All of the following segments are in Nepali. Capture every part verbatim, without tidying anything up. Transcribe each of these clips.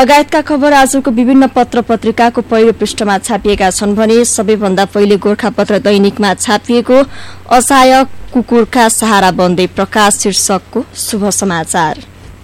लगायतका खबर आजको विभिन्न पत्र पत्रिकाको पहिलो पृष्ठमा छापिएका छन् भने सबैभन्दा पहिले गोरखापत्र दैनिकमा छापिएको असहाय कुकुरका सहारा बन्दै प्रकाश शीर्षकको शुभ समाचार।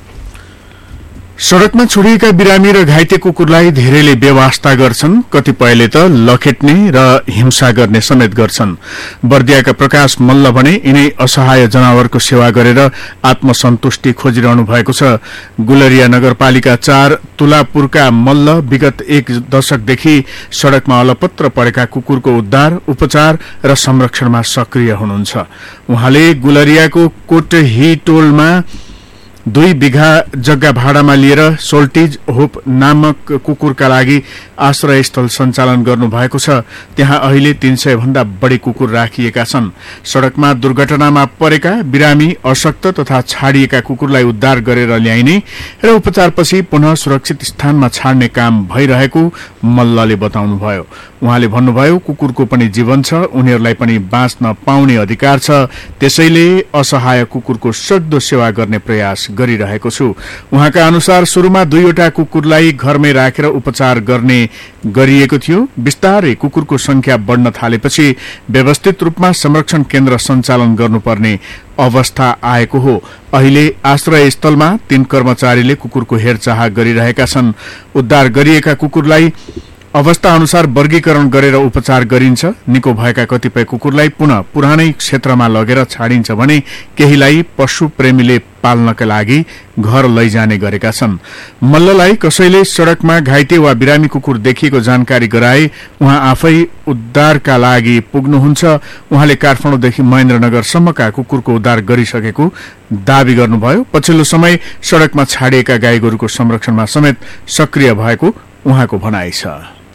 सड़कमा छोडिएका बिरामी र घाइते कुकुरलाई धेरैले बेवास्ता गर्छन्, कतिपयले त लखेट्ने र हिंसा गर्ने समेत गर्छन्। बर्दियाका प्रकाश मल्ल भने यिनै असहाय जनावरको सेवा गरेर आत्मसन्तुष्टि खोजिरहनु भएको छ। गुलरिया नगरपालिका चार तुलापुरका मल्ल विगत एक दशकदेखि सड़कमा अलपत्र परेका कुकुरको उद्धार, उपचार र संरक्षणमा सक्रिय हुनुहुन्छ। उहाँले गुलरियाको कोटहीटोलमा दुई बिघा जग्गा भाडामा लिएर सोल्टिज होप नामक कुकुरका लागि आश्रय स्थल सञ्चालन गर्नु भएको छ। त्यहाँ अहिले तीन सय भन्दा बढ़ी कुकुर राखिएका छन्। सड़कमा दुर्घटनामा परेका बिरामी, अशक्त तथा छाडिएका कुकुरलाई उद्धार गरेर ल्याइने र उपचारपछि पुनः सुरक्षित स्थानमा छाड्ने काम भइरहेको मल्लले बताउनुभयो। उहाँले भन्नुभयो, कुकुरको पनि जीवन छ, उनीहरूलाई पनि बाँच्न पाउने अधिकार छ, त्यसैले असहाय कुकुरको सक्दो सेवा गर्ने प्रयास गरिरहेको छु। उहाँका अनुसार शुरूमा दुईवटा कुकुरलाई घरमै राखेर उपचार गर्ने गरिएको थियो। बिस्तारै कुकुरको संख्या बढ़न थालेपछि व्यवस्थित रूपमा संरक्षण केन्द्र सञ्चालन गर्नुपर्ने अवस्था आएको हो। अहिले आश्रय स्थलमा तीन कर्मचारीले कुकुरको हेरचाह गरिरहेका छन्। उद्धार गरिएका कुकुरलाई अवस्था अनुसार वर्गीकरण गरेर उपचार गरिन्छ। निको भएका कतिपय कुकुरलाई पुनः पुरानै क्षेत्रमा लगेर छाडिन्छ भने केहीलाई पशु प्रेमीले पाल्नका लागि घर लैजाने गरेका छन्। मल्ललाई कसैले सड़कमा घाइते वा बिरामी कुकुर देखिएको जानकारी गराए उहाँ आफै उद्धारका लागि पुग्नुहुन्छ। उहाँले काठमाडौँदेखि महेन्द्रनगरसम्मका कुकुरको उद्धार गरिसकेको दावी गर्नुभयो। पछिल्लो समय सड़कमा छाडिएका गाई गोरुको संरक्षणमा समेत सक्रिय भएको उहाँको भनाइ छ।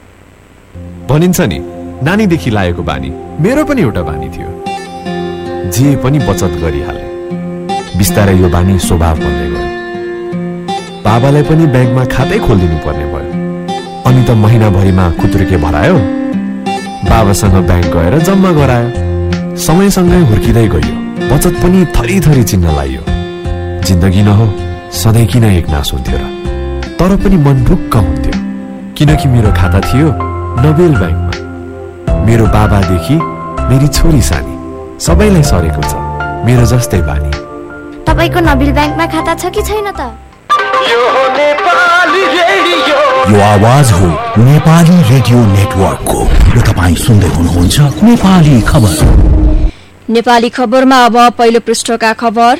भनिन्छ नि, नानीदेखि लागेको बानी मेरो पनि एउटा बानी थियो। जे पनि बचत गरिहाले। बिस्तारै यो बानी स्वभाव बन्दै गयो। बाबालाई पनि ब्याङ्कमा खातै खोलिदिनु पर्ने भयो। अनि त महिनाभरिमा खुत्रुके भरायो। बाबासँग ब्याङ्क गएर जम्मा गरायो। समयसँगै हुर्किँदै गयो। बचत पनि थरी थरी चिन्न लाग्यो। जिन्दगी न हो, सधैँ किन एक नास हुन्थ्यो र? तर पनि मन ढुक्क हुन्थ्यो, किनकि मेरो खाता थियो नोबेल ब्याङ्कमा। मेरो बाबादेखि मेरी छोरी सानी सबैलाई सरेको छ मेरो जस्तै बानी। तपाईको नोबेल ब्याङ्कमा खाता छ कि छैन त? यो नेपाली रेडियो, यो आवाज हो नेपाली रेडियो नेटवर्कको र तपाईँ सुन्दै हुनुहुन्छ नेपाली खबर। नेपाली खबरमा अब पहिलो पृष्ठका खबर।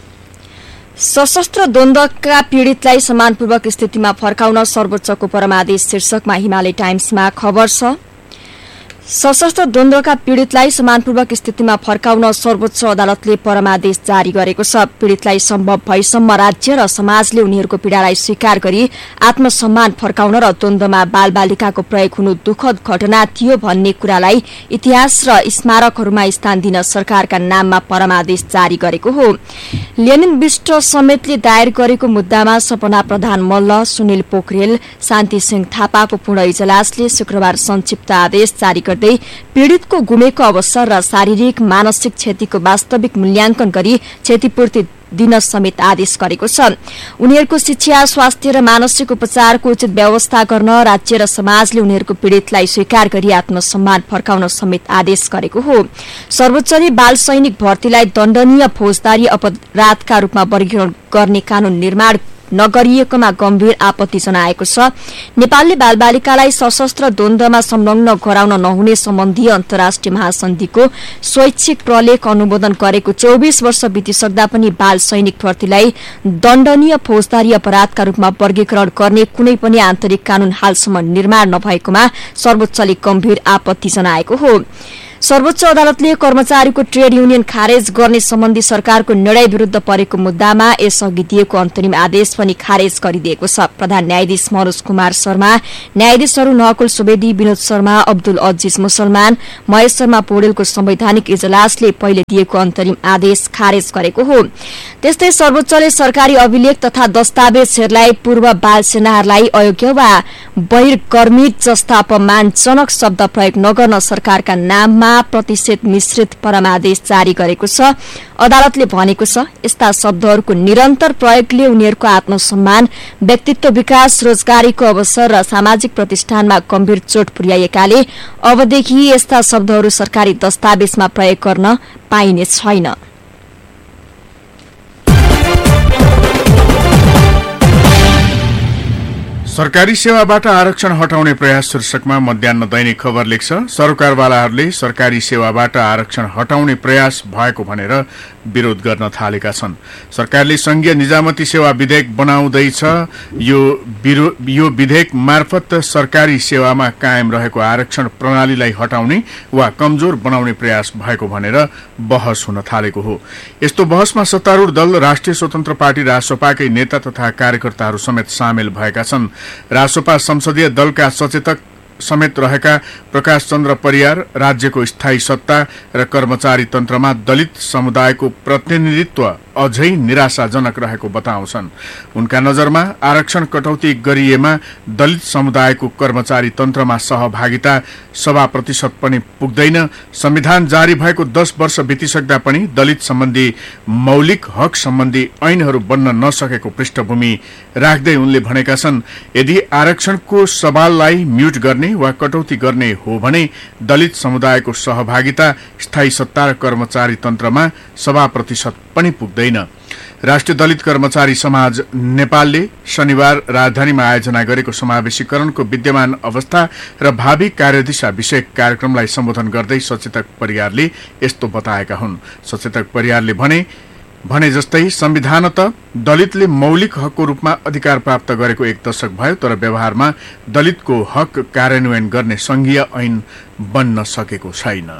सशस्त्र द्वन्द्वका पीड़ितलाई सम्मानपूर्वक स्थितिमा फर्काउन सर्वोच्चको परमादेश शीर्षकमा हिमालय टाइम्समा खबर छ। सशस्त्र द्वन्द्वका पीड़ितलाई सम्मानपूर्वक स्थितिमा फर्काउन सर्वोच्च अदालतले परमादेश जारी गरेको छ। पीड़ितलाई सम्भव भएसम्म राज्य र समाजले उनीहरूको पीड़ालाई स्वीकार गरी आत्मसम्मान फर्काउन र द्वन्द्वमा बालबालिकाको प्रयोग हुनु दुःखद घटना थियो भन्ने कुरालाई इतिहास र स्मारकहरूमा स्थान दिन सरकारका नाममा परमादेश जारी गरेको हो। लेनिन विष्ट समेतले दायर गरेको मुद्दामा सपना प्रधान मल्ल, सुनिल पोखरेल, शान्ति सिंह थापाको पूर्ण इजलासले शुक्रबार संक्षिप्त आदेश जारी गर्दै पीड़ितको गुमेको अवसर र शारीरिक मानसिक क्षतिको वास्तविक मूल्याङ्कन गरी क्षतिपूर्ति दिन समेत आदेश गरेको छ। उनीहरूको शिक्षा, स्वास्थ्य र मानसिक उपचारको उचित व्यवस्था गर्न राज्य र समाजले उनीहरूको पीड़ितलाई स्वीकार गरी आत्मसम्मान फर्काउन समेत आदेश गरेको हो। सर्वोच्चले बाल सैनिक भर्तीलाई दण्डनीय फौजदारी अपराधका रूपमा वर्गीकरण गर्ने कानून निर्माण नगरिएकोमा गम्भीर आपत्ति जनाएको छ। नेपालले बालबालिकालाई सशस्त्र द्वन्द्वमा संलग्न गराउन नहुने सम्बन्धी अन्तर्राष्ट्रिय महासन्धिको स्वैच्छिक प्रलेख अनुमोदन गरेको चौबिस वर्ष बितिसक्दा पनि बाल सैनिक भर्तीलाई दण्डनीय फौजदारी अपराधका रूपमा वर्गीकरण गर्ने कुनै पनि आन्तरिक कानून हालसम्म निर्माण नभएकोमा सर्वोच्चले गम्भीर आपत्ति जनाएको हो। सर्वोच्च अदालतले कर्मचारीको ट्रेड युनियन खारेज गर्ने सम्बन्धी सरकारको निर्णय विरूद्ध परेको मुद्दामा यसअघि दिएको अन्तरिम आदेश पनि खारेज गरिदिएको छ। प्रधान न्यायाधीश मनोज कुमार शर्मा, न्यायाधीशहरू नकुल सुवेदी, विनोद शर्मा, अब्दुल अजिज मुसलमान, महेश शर्मा पौडेलको संवैधानिक इजलासले पहिले दिएको अन्तरिम आदेश खारेज गरेको हो। त्यस्तै सर्वोच्चले सरकारी अभिलेख तथा दस्तावेजहरूलाई पूर्व बाल सेनाहरूलाई अयोग्य वा बहिर्गर्मित जस्ता अपमानजनक शब्द प्रयोग नगर्न सरकारका नाममा शब्दमा प्रतिषेध मिश्रित परमादेश जारी गरेको छ। अदालतले भनेको छ यस्ता शब्दहरूको निरन्तर प्रयोगले उनीहरूको आत्मसम्मान, व्यक्तित्व विकास, रोजगारीको अवसर र सामाजिक प्रतिष्ठानमा गम्भीर चोट पुर्याएकाले अबदेखि यस्ता शब्दहरू सरकारी दस्तावेजमा प्रयोग गर्न पाइने छैन। सरकारी सेवाबाट आरक्षण हटाउने प्रयास शीर्षकमा मध्याह्न दैनिक खबर लेख्छ। सरकारवालाहरूले सरकारी सेवाबाट आरक्षण हटाउने प्रयास भएको भनेर विरोध गर्न थालेका छन्। सरकारले संघीय निजामती सेवा विधेयक बनाउँदैछ। यो यो विधेयक मार्फत सरकारी सेवामा कायम रहेको आरक्षण प्रणालीलाई हटाउने वा कमजोर बनाउने प्रयास भएको भनेर बहस हुन थालेको हो। यस्तो बहसमा सत्तारूढ दल राष्ट्रिय स्वतन्त्र पार्टी रासपाकै नेता तथा कार्यकर्ताहरू समेत सामेल भएका छन्। रासपा संसदीय दलका सचेतक समेत रहेका प्रकाश चन्द्र परियार राज्यको स्थायी सत्ता र कर्मचारी तन्त्रमा दलित समुदायको प्रतिनिधित्व अझै निराशाजनक रहेको बताउँछन्। उनका नजरमा आरक्षण कटौती गरिएमा दलित समुदायको कर्मचारी तन्त्रमा सहभागिता सभा प्रतिशत पनि पुग्दैन। संविधान जारी भएको दस वर्ष बितिसक्दा पनि दलित सम्बन्धी मौलिक हक सम्बन्धी ऐनहरू बन्न नसकेको पृष्ठभूमि राख्दै उनले भनेका छन्, यदि आरक्षणको सवाललाई म्युट गर्ने वा कटौती गर्ने हो भने दलित समुदायको सहभागिता स्थायी सत्ता र कर्मचारी तन्त्रमा सभा प्रतिशत पनि पुग्दैन। राष्ट्रिय दलित कर्मचारी समाज नेपालले शनिबार राजधानीमा आयोजना गरेको समावेशीकरणको विद्यमान अवस्था र भावी कार्यदिशा विषयक कार्यक्रमलाई सम्बोधन गर्दै सचेतक परियारले यस्तो बताएका हुन्। सचेतक परियारले भने भने जस्तै संविधानत दलितले मौलिक हकको रूपमा अधिकार प्राप्त गरेको एक दशक भयो, तर व्यवहारमा दलितको हक कार्यान्वयन गर्ने संघीय ऐन बन्न सकेको छैन।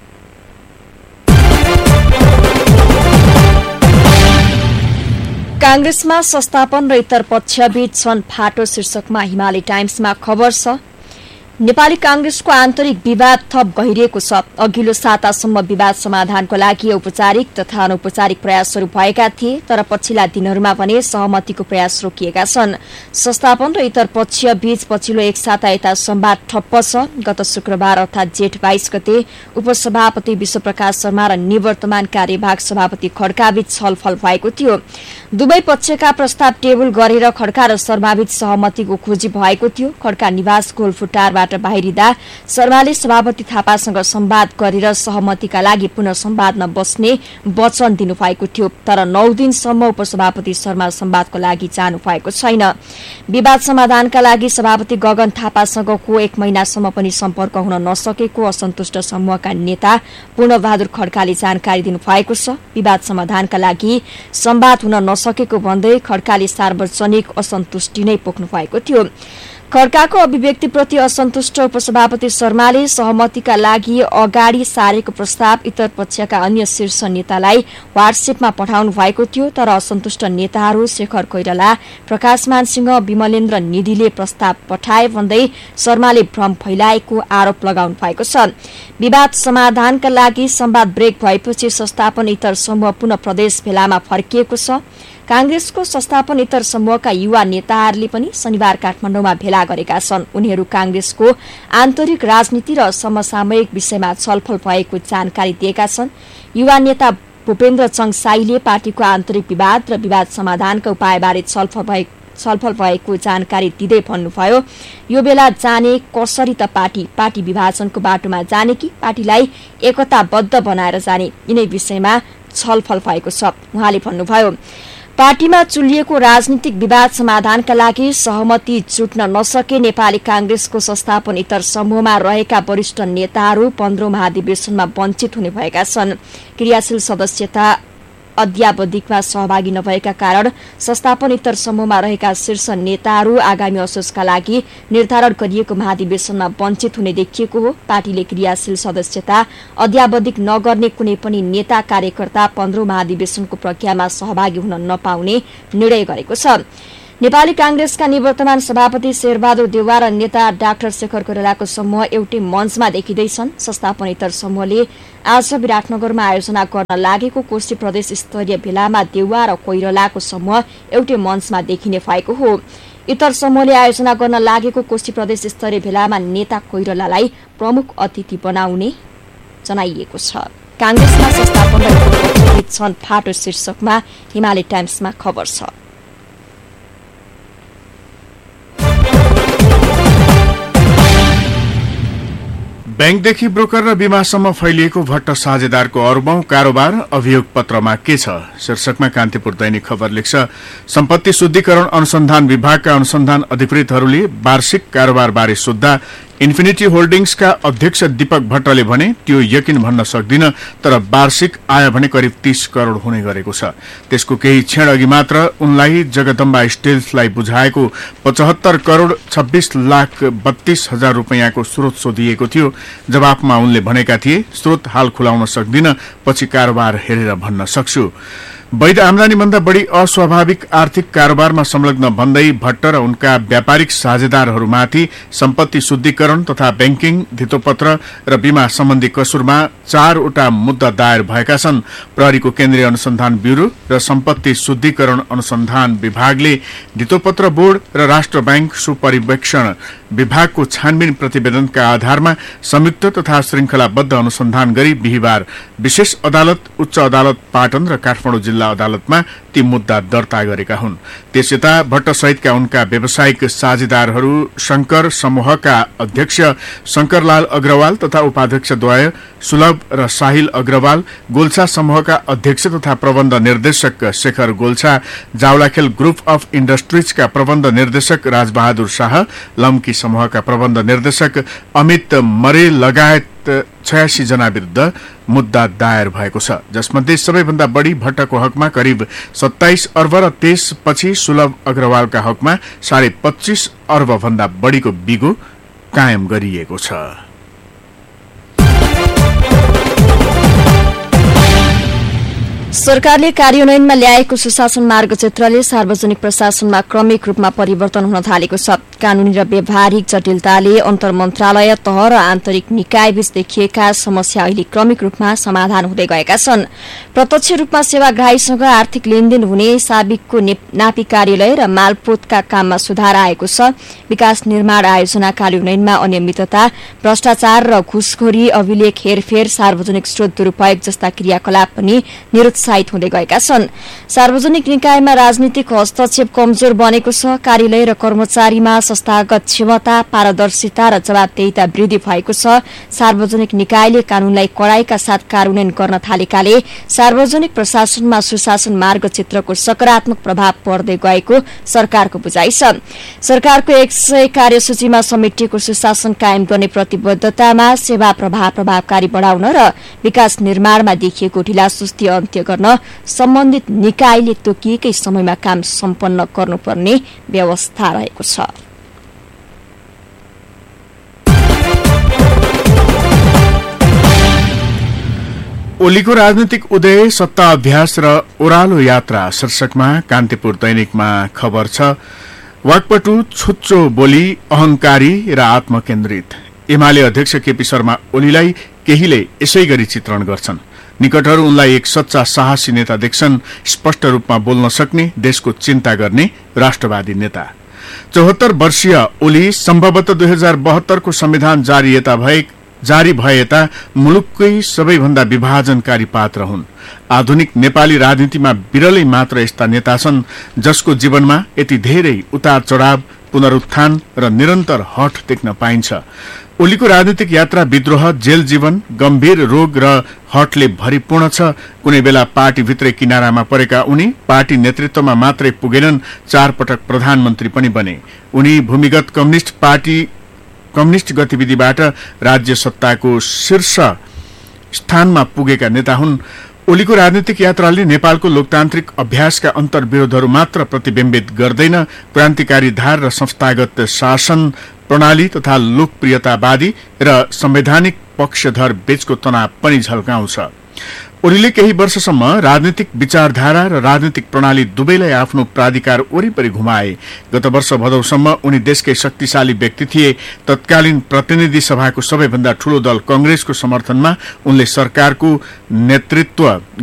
कांग्रेसमा संस्थापन र इतर पक्षबीच छन् फाटो शीर्षकमा हिमालय टाइम्समा खबर छ। नेपाली कांग्रेसको आन्तरिक विवाद थप गहिरिएको छ। अघिल्लो सातासम्म विवाद समाधानको लागि औपचारिक तथा अनौपचारिक प्रयासहरू भएका थिए, तर पछिल्ला दिनहरूमा भने सहमतिको प्रयास रोकिएका छन्। संस्थापन र इतर पक्षीय बीच पछिल्लो एक साता यता संवाद ठप्प छ। गत शुक्रबार अर्थात जेठ बाइस गते उपसभापति विश्वप्रकाश शर्मा र निवर्तमान कार्यवाहक सभापति खड्काबीच छलफल भएको थियो। दुवै पक्षका प्रस्ताव टेबल गरेर खड्का र शर्माबीच सहमतिको खोजी भएको थियो। खड्का निवास गोलफुटारबाट बाहिरिँदा शर्माले सभापति थापासँग संवाद गरेर सहमतिका लागि पुनः संवादमा बस्ने वचन दिनुभएको थियो, तर नौ दिनसम्म उपसभापति शर्मा संवादको लागि जानु भएको छैन। विवाद समाधानका लागि सभापति गगन थापासँगको एक महिनासम्म पनि सम्पर्क हुन नसकेको असन्तुष्ट समूहका नेता पूर्णबहादुर खड्काले जानकारी दिनुभएको छ। विवाद समाधानका लागि संवाद हुन नसकेको भन्दै खड्काले सार्वजनिक असन्तुष्टि नै पोख्नु भएको थियो। खड्काको अभिव्यक्तिप्रति असन्तुष्ट उपसभापति शर्माले सहमतिका लागि अगाडि सारेको प्रस्ताव इतर पक्षका अन्य शीर्ष नेतालाई व्हाट्सएपमा पठाउनु भएको थियो, तर असन्तुष्ट नेताहरू शेखर कोइराला, प्रकाशमान सिंह, विमलेन्द्र निधिले प्रस्ताव पठाए भन्दै शर्माले भ्रम फैलाएको आरोप लगाउनु भएको छ। विवाद समाधानका लागि संवाद ब्रेक भएपछि संस्थापन इतर समूह पुनः प्रदेश भेलामा फर्किएको छ। कांग्रेसको संस्थापन इतर समूहका युवा नेताहरूले पनि शनिबार काठमाडौँमा भेला गरेका छन्। उनीहरू कांग्रेसको आन्तरिक राजनीति र समसामयिक विषयमा छलफल भएको जानकारी दिएका छन्। युवा नेता भूपेन्द्र चङसाईले पार्टीको आन्तरिक विवाद र विवाद समाधानका उपायबारे छलफल भए छलफल भएको जानकारी दिँदै भन्नुभयो, यो बेला जाने कसरी त पार्टी पार्टी विभाजनको बाटोमा जाने कि पार्टीलाई एकताबद्ध बनाएर जाने, यिनै विषयमा छलफल भएको छ। उहाँले भन्नुभयो, पार्टीमा चुलिएको राजनीतिक विवाद समाधानका लागि सहमति जुट्न नसके नेपाली कांग्रेसको संस्थापन इतर समूहमा रहेका वरिष्ठ नेताहरू पन्ध्रौं महाधिवेशनमा वञ्चित हुने भएका छन्। क्रियाशील सदस्यता अद्यावधिकमा सहभागी नभएका कारण संस्थापन इतर समूहमा रहेका शीर्ष नेताहरू आगामी असोजका लागि निर्धारण गरिएको महाधिवेशनमा वञ्चित हुने देखिएको हो। पार्टीले क्रियाशील सदस्यता अद्यावधिक नगर्ने कुनै पनि नेता कार्यकर्ता पन्ध्रौं महाधिवेशनको प्रक्रियामा सहभागी हुन नपाउने निर्णय गरेको छ। नेपाली कांग्रेसका निवर्तमान सभापति शेरबहादुर देउवा र नेता डाक्टर शेखर कोइरालाको समूह एउटै मञ्चमा देखिँदैछन्। संस्थापन इतर समूहले आज विराटनगरमा आयोजना गर्न लागेको कोशी प्रदेश स्तरीय भेलामा देउवा र कोइरालाको समूह एउटै मञ्चमा देखिने भएको हो। इतर समूहले आयोजना गर्न लागेको कोशी प्रदेश स्तरीय भेलामा नेता कोइरालालाई प्रमुख अतिथि बनाउने जनाइएको छ। कांग्रेसमा संस्थापन र छन् फाटो शीर्षकमा हिमालय टाइम्समा खबर छ। बैंकदेखि ब्रोकर र बीमासम्म फैलिएको भट्ट साझेदारको अर्बौं कारोबार अभियोग पत्रमा के छ शीर्षकमा कान्तिपुर दैनिक खबर लेख्छ। सम्पत्ति शुद्धिकरण अनुसन्धान विभागका अनुसन्धान अधिकृतहरूले वार्षिक कारोबारबारे सोध्दा इन्फिनिटी होल्डिंग्सका अध्यक्ष दीपक भट्टले भने त्यो यकिन भन्न सक्दिन, तर वार्षिक आय भने करिब तीस करोड़ हुने गरेको छ। त्यसको केही क्षण अघि मात्र उनलाई जगदम्बा स्टिल्सलाई बुझाएको पचहत्तर करोड़ छब्बीस लाख बत्तीस हजार रूपियाँको स्रोत सोधिएको थियो। जवाफमा उनले भनेका थिए, स्रोत हाल खुलाउन सक्दिन, पछि कारोबार हेरेर भन्न सक्छु। वैध आमदानीभन्दा बढ़ी अस्वाभाविक आर्थिक कारोबारमा संलग्न भन्दै भट्ट र उनका व्यापारिक साझेदारहरूमाथि सम्पत्ति शुद्धिकरण तथा बैंकिङ धितोपत्र र बीमा सम्बन्धी कसुरमा चारवटा मुद्दा दायर भएका छन्। प्रहरीको केन्द्रीय अनुसन्धान ब्यूरो र सम्पत्ति शुद्धिकरण अनुसन्धान विभागले धितोपत्र बोर्ड र राष्ट्र बैंक सुपरिवेक्षण विभागको छानबिन प्रतिवेदनका आधारमा संयुक्त तथा श्रृंखलाबद्ध अनुसन्धान गरी बिहिबार विशेष अदालत, उच्च अदालत पाटन र काठमाडौँ जिल्ला अदालतमा ती मुद्दा दर्ता गरेका हुन्। त्यसयता भट्ट सहितका उनका व्यावसायिक साझेदारहरू शंकर समूहका अध्यक्ष शंकरलाल अग्रवाल तथा उपाध्यक्षद्वय सुलभ र साहिल अग्रवाल, गोल्छा समूहका अध्यक्ष तथा प्रबन्ध निर्देशक शेखर गोल्छा, जावलाखेल ग्रुप अफ इन्डस्ट्रीजका प्रबन्ध निर्देशक राजबहादुर शाह, लम्की समूहका प्रबन्ध निर्देशक अमित मरे लगायत छयासी जना विरुद्ध मुद्दा दायर भएको छ, जसमध्ये सबैभन्दा बढ़ी भट्टको हकमा करिब सत्ताइस अर्ब र त्यसपछि सुलभ अग्रवालका हकमा साढे पच्चीस अर्ब भन्दा बढ़ीको बिगो कायम गरिएको छ। सरकारले कार्यान्वयनमा ल्याएको सुशासन मार्गचित्रले सार्वजनिक प्रशासनमा क्रमिक रूपमा परिवर्तन हुन थालेको छ। कानूनी र व्यावहारिक जटिलताले अन्तर मन्त्रालय तह र आन्तरिक निकायबीच देखिएका समस्या अहिले क्रमिक रूपमा समाधान हुँदै गएका छन्। प्रत्यक्ष रूपमा सेवाग्राहीसँग आर्थिक लेनदेन हुने साबिकको नापी कार्यालय र मालपोतका काममा सुधार आएको छ। विकास निर्माण आयोजना कार्यान्वयनमा अनियमितता, भ्रष्टाचार र घुसखोरी, अभिलेख हेरफेर, सार्वजनिक स्रोत दुरूपयोग जस्ता क्रियाकलाप पनि निरुत्साहित हुँदै गएका छन्। सार्वजनिक निकायमा राजनीतिक हस्तक्षेप कमजोर बनेको छ। कार्यालय र कर्मचारीमा संस्थागत क्षमता, पारदर्शिता र जवाबदेहिता वृद्धि भएको छ। सार्वजनिक निकायले कानूनलाई कडाईका साथ कार्यान्वयन गर्न थालेकाले सार्वजनिक प्रशासनमा सुशासन मार्गचित्रको सकारात्मक प्रभाव पर्दै गएको सरकारको बुझाइ छ। सरकारको एक सय कार्यसूचीमा समेटिएको सुशासन कायम गर्ने प्रतिबद्धतामा सेवा प्रभाव प्रभावकारी बढ़ाउन र विकास निर्माणमा देखिएको ढिलासुस्ती अन्त्य गर्न सम्बन्धित निकायले तोकिएकै समयमा काम सम्पन्न गर्नुपर्ने व्यवस्था रहेको छ। ओलीको राजनीतिक उदय, सत्ता अभ्यास र ओह्रालो यात्रा शीर्षकमा कान्तिपुर दैनिकमा खबर छ। वाकपटु, छुच्चो बोली, अहंकारी र आत्मकेन्द्रित एमाले अध्यक्ष केपी शर्मा ओलीलाई केहीले यसै गरी चित्रण गर्छन्। निकटहरू उनलाई एक सच्चा साहसी नेता देख्छन्, स्पष्ट रूपमा बोल्न सक्ने, देशको चिन्ता गर्ने राष्ट्रवादी नेता। चौहत्तर वर्षीय ओली सम्भवतः दुई हजार बहत्तरको संविधान जारी यता भए जारी भए यता मुलुककै सबैभन्दा विभाजनकारी पात्र हुन्। आधुनिक नेपाली राजनीतिमा विरलै मात्र यस्ता नेता छन् जसको जीवनमा यति धेरै उतार चढ़ाव, पुनरुत्थान र निरन्तर हठ देख्न पाइन्छ। ओलीको राजनीतिक यात्रा विद्रोह, जेल जीवन, गम्भीर रोग र हठले भरिपूर्ण छ। कुनै बेला पार्टीभित्रै किनारामा परेका उनी पार्टी नेतृत्वमा मात्रै पुगेनन्, चार पटक प्रधानमन्त्री पनि बने। उनी भूमिगत कम्युनिष्ट पार्टी कम्युनिष्ट गतिविधिबाट राज्य सत्ताको शीर्ष स्थानमा पुगेका नेता हुन्। ओलीको राजनीतिक यात्राले नेपालको लोकतान्त्रिक अभ्यासका अन्तर्विरोधहरू मात्र प्रतिबिम्बित गर्दैन, क्रान्तिकारी धार र संस्थागत शासन प्रणाली तथा लोकप्रियतावादी र संवैधानिक पक्षधर बीचको तनाव पनि झल्काउँछ। ओलीले केही वर्षसम्म राजनीतिक विचारधारा र राजनीतिक प्रणाली दुवैलाई आफ्नो प्राधिकार वरिपरि घुमाए। गत वर्ष भदौसम्म उनी देशकै शक्तिशाली व्यक्ति थिए। तत्कालीन प्रतिनिधि सभाको सबैभन्दा ठूलो दल कंग्रेसको समर्थनमा उनले सरकारको नेतृत्व